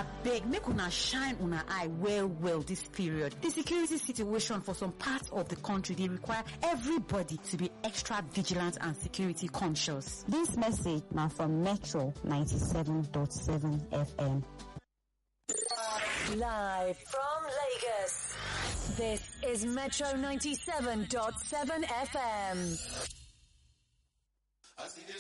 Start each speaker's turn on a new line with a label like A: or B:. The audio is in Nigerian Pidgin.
A: Abeg, make una shine una eye well this period. The security situation for some parts of the country, they require everybody to be extra vigilant and security conscious.
B: This message now from Metro 97.7 FM.
C: Live from Lagos, this is Metro 97.7 FM.